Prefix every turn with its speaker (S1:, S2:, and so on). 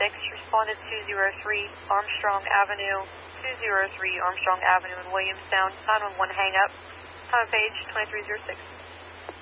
S1: responded 203 Armstrong Avenue, 203 Armstrong Avenue in Williamstown, 911 hang up, time of page 2306.